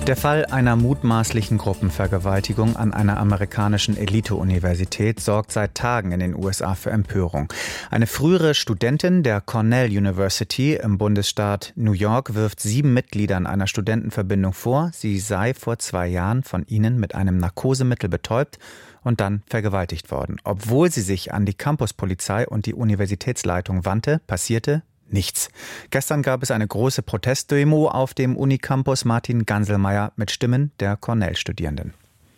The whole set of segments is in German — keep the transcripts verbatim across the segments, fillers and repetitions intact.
Der Fall einer mutmaßlichen Gruppenvergewaltigung an einer amerikanischen Elite-Universität sorgt seit Tagen in den U S A für Empörung. Eine frühere Studentin der Cornell University im Bundesstaat New York wirft sieben Mitgliedern einer Studentenverbindung vor, sie sei vor zwei Jahren von ihnen mit einem Narkosemittel betäubt und dann vergewaltigt worden. Obwohl sie sich an die Campuspolizei und die Universitätsleitung wandte, passierte nichts. Gestern gab es eine große Protestdemo auf dem Unicampus. Martin Ganselmeier mit Stimmen der Cornell-Studierenden.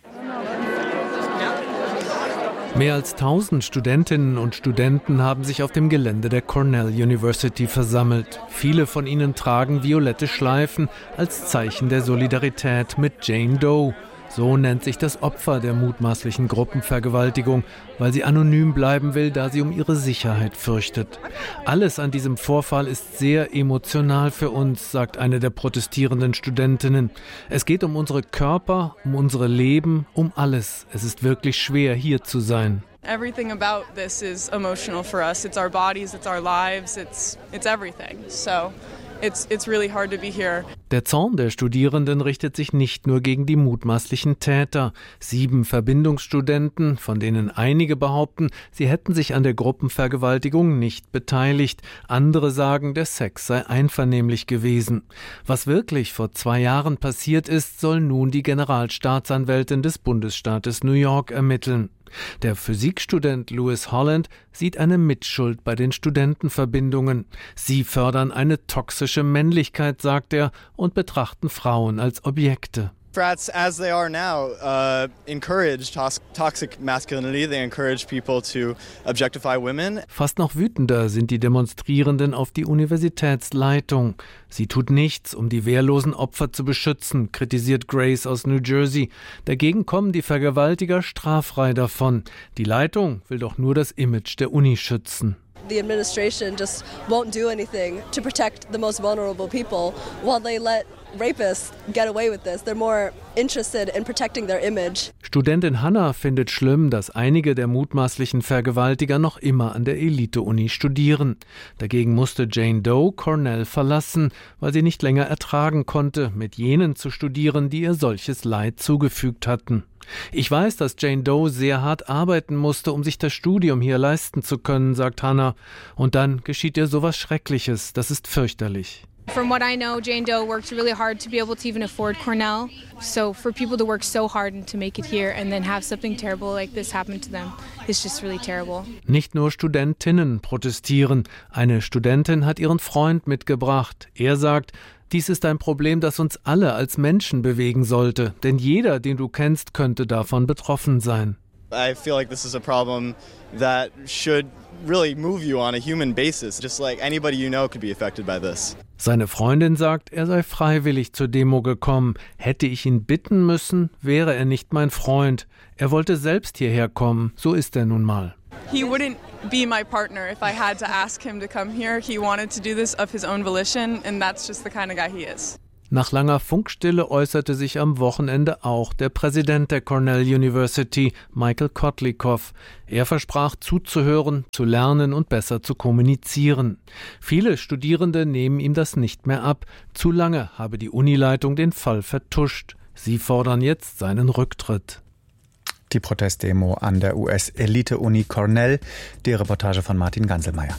Mehr als tausend Studentinnen und Studenten haben sich auf dem Gelände der Cornell University versammelt. Viele von ihnen tragen violette Schleifen als Zeichen der Solidarität mit Jane Doe. So nennt sich das Opfer der mutmaßlichen Gruppenvergewaltigung, weil sie anonym bleiben will, da sie um ihre Sicherheit fürchtet. Alles an diesem Vorfall ist sehr emotional für uns, sagt eine der protestierenden Studentinnen. Es geht um unsere Körper, um unsere Leben, um alles. Es ist wirklich schwer, hier zu sein. Everything about this is emotional for us. It's our bodies, it's our lives, it's it's everything. So It's, it's really hard to be here. Der Zorn der Studierenden richtet sich nicht nur gegen die mutmaßlichen Täter. Sieben Verbindungsstudenten, von denen einige behaupten, sie hätten sich an der Gruppenvergewaltigung nicht beteiligt. Andere sagen, der Sex sei einvernehmlich gewesen. Was wirklich vor zwei Jahren passiert ist, soll nun die Generalstaatsanwältin des Bundesstaates New York ermitteln. Der Physikstudent Lewis Holland sieht eine Mitschuld bei den Studentenverbindungen. Sie fördern eine toxische Männlichkeit, sagt er, und betrachten Frauen als Objekte. Frats, as they are now, uh, encourage tos- toxic masculinity. They encourage people to objectify women. Fast noch wütender sind die Demonstrierenden auf die Universitätsleitung. Sie tut nichts, um die wehrlosen Opfer zu beschützen, kritisiert Grace aus New Jersey. Dagegen kommen die Vergewaltiger straffrei davon. Die Leitung will doch nur das Image der Uni schützen. The administration just won't do anything to protect the most vulnerable people while they let rapists get away with this. They're more interested in protecting their image. Studentin Hannah findet schlimm, dass einige der mutmaßlichen Vergewaltiger noch immer an der Elite-Uni studieren. Dagegen musste Jane Doe Cornell verlassen, weil sie nicht länger ertragen konnte, mit jenen zu studieren, die ihr solches Leid zugefügt hatten. Ich weiß, dass Jane Doe sehr hart arbeiten musste, um sich das Studium hier leisten zu können, sagt Hannah. Und dann geschieht ihr sowas Schreckliches. Das ist fürchterlich. From what I know, Jane Doe worked really hard to be able to even afford Cornell. So for people to work so hard and to make it here and then have something terrible like this happen to them is just really terrible. Nicht nur Studentinnen protestieren. Eine Studentin hat ihren Freund mitgebracht. Er sagt, dies ist ein Problem, das uns alle als Menschen bewegen sollte. Denn jeder, den du kennst, könnte davon betroffen sein. I feel like this is a problem that should really move you on a human basis. Just like anybody you know could be affected by this. Seine Freundin sagt, er sei freiwillig zur Demo gekommen. Hätte ich ihn bitten müssen, wäre er nicht mein Freund. Er wollte selbst hierher kommen. So ist er nun mal. He wouldn't be my partner if I had to ask him to come here. He wanted to do this of his own volition, and that's just the kind of guy he is. Nach langer Funkstille äußerte sich am Wochenende auch der Präsident der Cornell University, Michael Kotlikoff. Er versprach zuzuhören, zu lernen und besser zu kommunizieren. Viele Studierende nehmen ihm das nicht mehr ab. Zu lange habe die Unileitung den Fall vertuscht. Sie fordern jetzt seinen Rücktritt. Die Protestdemo an der U S-Elite-Uni Cornell. Die Reportage von Martin Ganselmeier.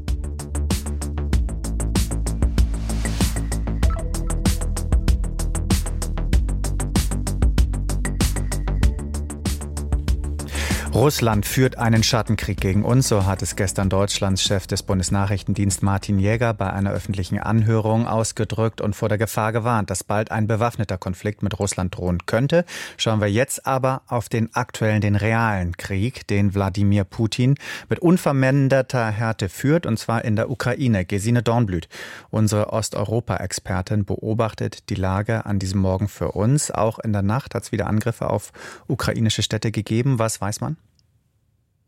Russland führt einen Schattenkrieg gegen uns, so hat es gestern Deutschlands Chef des Bundesnachrichtendienstes Martin Jäger bei einer öffentlichen Anhörung ausgedrückt und vor der Gefahr gewarnt, dass bald ein bewaffneter Konflikt mit Russland drohen könnte. Schauen wir jetzt aber auf den aktuellen, den realen Krieg, den Wladimir Putin mit unverminderter Härte führt, und zwar in der Ukraine. Gesine Dornblüt, unsere Osteuropa-Expertin, beobachtet die Lage an diesem Morgen für uns. Auch in der Nacht hat es wieder Angriffe auf ukrainische Städte gegeben. Was weiß man?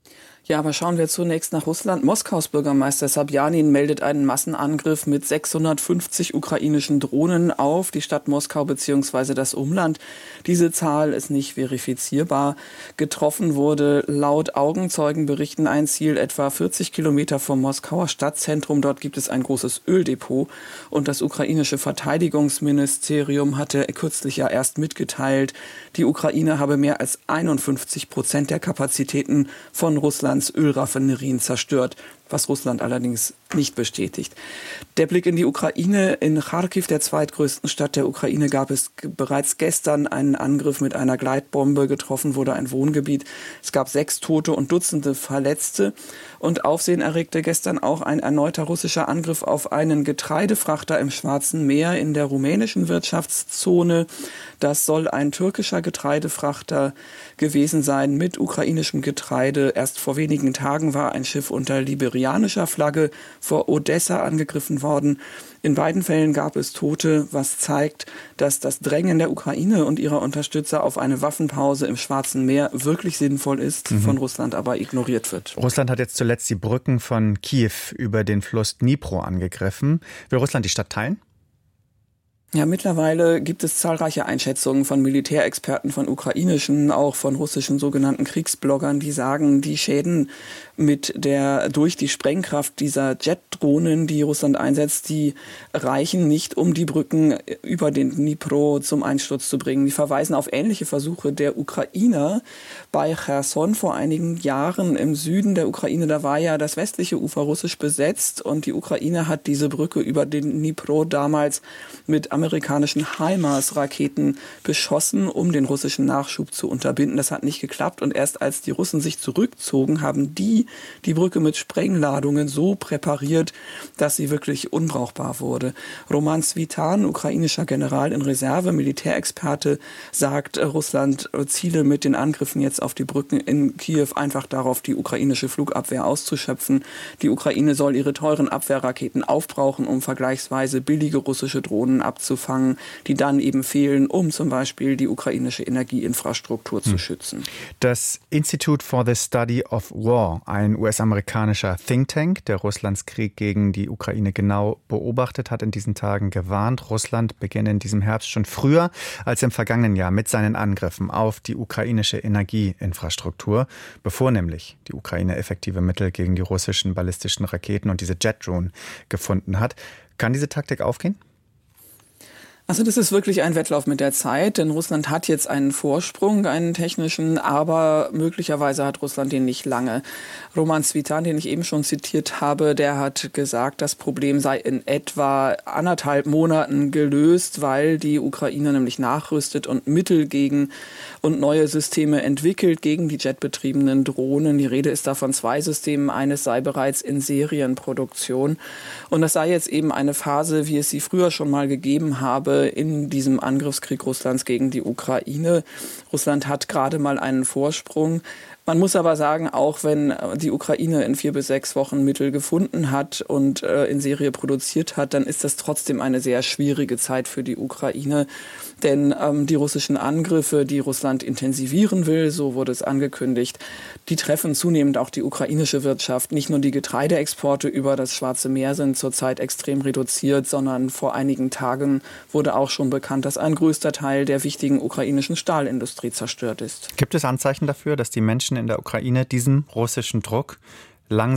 Ja, aber schauen wir zunächst nach Russland. Moskaus Bürgermeister Sobjanin meldet einen Massenangriff mit sechshundertfünfzig ukrainischen Drohnen auf die Stadt Moskau bzw. das Umland. Diese Zahl ist nicht verifizierbar. Getroffen wurde laut Augenzeugenberichten ein Ziel etwa vierzig Kilometer vom Moskauer Stadtzentrum. Dort gibt es ein großes Öldepot. Und das ukrainische Verteidigungsministerium hatte kürzlich ja erst mitgeteilt, die Ukraine habe mehr als einundfünfzig Prozent der Kapazitäten von Russlands Ölraffinerien zerstört, was Russland allerdings nicht bestätigt. Der Blick in die Ukraine. In Charkiw, der zweitgrößten Stadt der Ukraine, gab es bereits gestern einen Angriff mit einer Gleitbombe. Getroffen wurde ein Wohngebiet. Es gab sechs Tote und Dutzende Verletzte. Und Aufsehen erregte gestern auch ein erneuter russischer Angriff auf einen Getreidefrachter im Schwarzen Meer in der rumänischen Wirtschaftszone. Das soll ein türkischer Getreidefrachter gewesen sein mit ukrainischem Getreide. Erst vor wenigen Tagen war ein Schiff unter liberianischer Flagge vor Odessa angegriffen worden. In beiden Fällen gab es Tote, was zeigt, dass das Drängen der Ukraine und ihrer Unterstützer auf eine Waffenpause im Schwarzen Meer wirklich sinnvoll ist, mhm. von Russland aber ignoriert wird. Russland hat jetzt zuletzt die Brücken von Kiew über den Fluss Dnipro angegriffen. Will Russland die Stadt teilen? Ja, mittlerweile gibt es zahlreiche Einschätzungen von Militärexperten, von ukrainischen, auch von russischen sogenannten Kriegsbloggern, die sagen, die Schäden mit der durch die Sprengkraft dieser Jet-Drohnen, die Russland einsetzt, die reichen nicht, um die Brücken über den Dnipro zum Einsturz zu bringen. Die verweisen auf ähnliche Versuche der Ukrainer bei Cherson vor einigen Jahren im Süden der Ukraine. Da war ja das westliche Ufer russisch besetzt und die Ukraine hat diese Brücke über den Dnipro damals mit amerikanischen HIMARS-Raketen beschossen, um den russischen Nachschub zu unterbinden. Das hat nicht geklappt und erst als die Russen sich zurückzogen, haben die die Brücke mit Sprengladungen so präpariert, dass sie wirklich unbrauchbar wurde. Roman Svitan, ukrainischer General in Reserve, Militärexperte, sagt, Russland ziele mit den Angriffen jetzt auf die Brücken in Kiew einfach darauf, die ukrainische Flugabwehr auszuschöpfen. Die Ukraine soll ihre teuren Abwehrraketen aufbrauchen, um vergleichsweise billige russische Drohnen abzufangen, die dann eben fehlen, um zum Beispiel die ukrainische Energieinfrastruktur hm. zu schützen. Das Institute for the Study of War, ein U S-amerikanischer Think Tank, der Russlands Krieg gegen die Ukraine genau beobachtet, hat in diesen Tagen gewarnt, Russland beginne in diesem Herbst schon früher als im vergangenen Jahr mit seinen Angriffen auf die ukrainische Energieinfrastruktur, bevor nämlich die Ukraine effektive Mittel gegen die russischen ballistischen Raketen und diese Jet-Drohnen gefunden hat. Kann diese Taktik aufgehen? Also das ist wirklich ein Wettlauf mit der Zeit, denn Russland hat jetzt einen Vorsprung, einen technischen, aber möglicherweise hat Russland den nicht lange. Roman Svitan, den ich eben schon zitiert habe, der hat gesagt, das Problem sei in etwa anderthalb Monaten gelöst, weil die Ukraine nämlich nachrüstet und Mittel gegen und neue Systeme entwickelt gegen die jetbetriebenen Drohnen. Die Rede ist da von zwei Systemen, eines sei bereits in Serienproduktion. Und das sei jetzt eben eine Phase, wie es sie früher schon mal gegeben habe, in diesem Angriffskrieg Russlands gegen die Ukraine. Russland hat gerade mal einen Vorsprung. Man muss aber sagen, auch wenn die Ukraine in vier bis sechs Wochen Mittel gefunden hat und äh, in Serie produziert hat, dann ist das trotzdem eine sehr schwierige Zeit für die Ukraine. Denn ähm, die russischen Angriffe, die Russland intensivieren will, so wurde es angekündigt, die treffen zunehmend auch die ukrainische Wirtschaft. Nicht nur die Getreideexporte über das Schwarze Meer sind zurzeit extrem reduziert, sondern vor einigen Tagen wurde auch schon bekannt, dass ein größter Teil der wichtigen ukrainischen Stahlindustrie zerstört ist. Gibt es Anzeichen dafür, dass die Menschen in der Ukraine diesem russischen Druck langsam